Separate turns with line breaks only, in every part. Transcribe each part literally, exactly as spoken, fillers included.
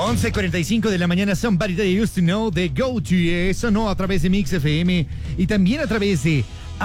once cuarenta y cinco de la mañana, Somebody That I Used to Know de Gotye sonó a través de Mix F M y también a través de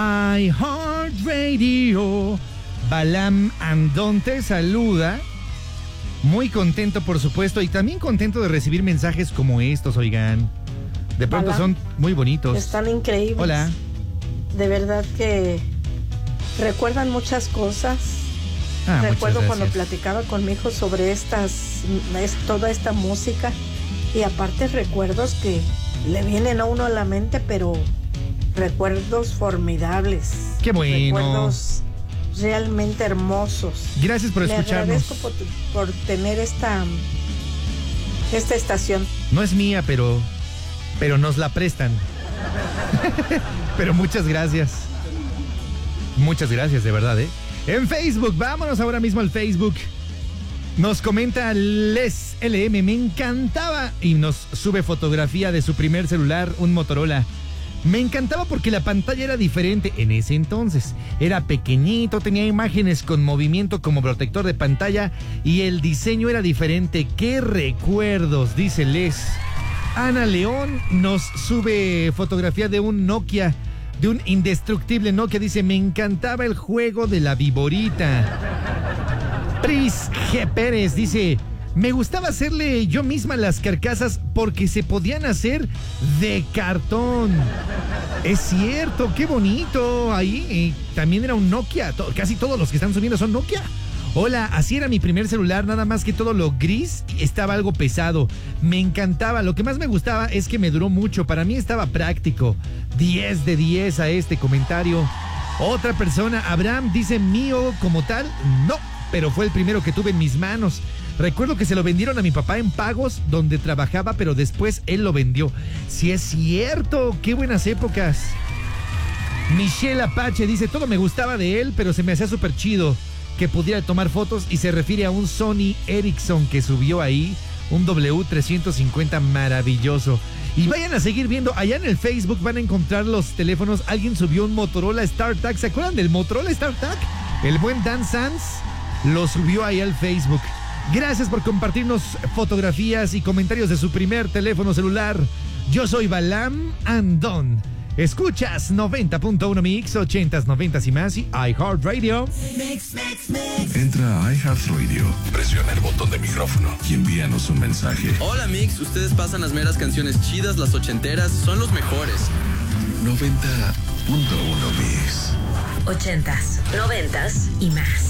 iHeartRadio. Balam Andón te saluda. Muy contento, por supuesto, y también contento de recibir mensajes como estos, oigan. De pronto
Hola.
son muy bonitos.
Están increíbles.
Hola.
De verdad que recuerdan muchas cosas.
Ah,
Recuerdo
muchas
cuando
gracias.
platicaba con mi hijo sobre estas, es, toda esta música, y aparte recuerdos que le vienen a uno a la mente, pero recuerdos formidables.
Qué bueno.
Recuerdos realmente hermosos.
Gracias por
Le
escucharnos.
agradezco por, por tener esta, esta estación.
No es mía, pero, pero nos la prestan. Pero muchas gracias. Muchas gracias, de verdad, ¿eh? En Facebook, vámonos ahora mismo al Facebook. Nos comenta Les L M, me encantaba, y nos sube fotografía de su primer celular, un Motorola. Me encantaba porque la pantalla era diferente en ese entonces. Era pequeñito, tenía imágenes con movimiento como protector de pantalla y el diseño era diferente. ¡Qué recuerdos!, dice Les. Ana León nos sube fotografía de un Nokia, de un indestructible Nokia. Dice, me encantaba el juego de la viborita. Pris G. Pérez dice, me gustaba hacerle yo misma las carcasas porque se podían hacer de cartón. Es cierto, qué bonito. Ahí eh, también era un Nokia. To- casi todos los que están subiendo son Nokia. Hola, así era mi primer celular, nada más que todo lo gris estaba algo pesado. Me encantaba, lo que más me gustaba es que me duró mucho, para mí estaba práctico. diez de diez a este comentario. Otra persona, Abraham, dice mío como tal, no, pero fue el primero que tuve en mis manos. Recuerdo que se lo vendieron a mi papá en pagos donde trabajaba, pero después él lo vendió. Sí es cierto, qué buenas épocas. Michelle Apache dice, todo me gustaba de él, pero se me hacía súper chido que pudiera tomar fotos, y se refiere a un Sony Ericsson que subió ahí, un W trescientos cincuenta maravilloso. Y vayan a seguir viendo, allá en el Facebook van a encontrar los teléfonos. Alguien subió un Motorola StarTAC, ¿se acuerdan del Motorola StarTAC? El buen Dan Sanz lo subió ahí al Facebook. Gracias por compartirnos fotografías y comentarios de su primer teléfono celular. Yo soy Balam Andón. Escuchas noventa punto uno Mix, ochentas, noventas y más, y iHeartRadio.
Mix, mix, mix. Entra a iHeartRadio, presiona el botón de micrófono y envíanos un mensaje.
Hola Mix, ustedes pasan las meras canciones chidas, las ochenteras, son los mejores.
noventa punto uno Mix.
Ochentas, noventas y más.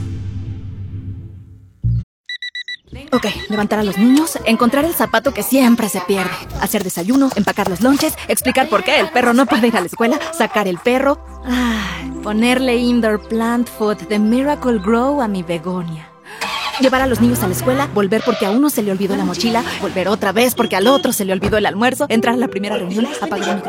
Ok, levantar a los niños, encontrar el zapato que siempre se pierde, hacer desayuno, empacar los lonches, explicar por qué el perro no puede ir a la escuela, sacar el perro, ay, ponerle indoor plant food de Miracle Grow a mi begonia. Llevar a los niños a la escuela, volver porque a uno se le olvidó la mochila, volver otra vez porque al otro se le olvidó el almuerzo, entrar a la primera reunión, apagar el micrófono.